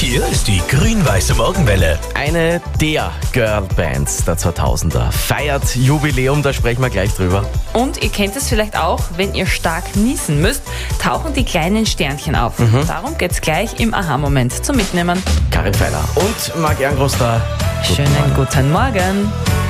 Hier ist die grün-weiße Morgenwelle. Eine der Girlbands der 2000er feiert Jubiläum, da sprechen wir gleich drüber. Und ihr kennt es vielleicht auch, wenn ihr stark niesen müsst, tauchen die kleinen Sternchen auf. Darum geht's gleich im Aha-Moment zum Mitnehmen. Karin Feiler und Marc Ehrengroß da. Schönen guten Morgen.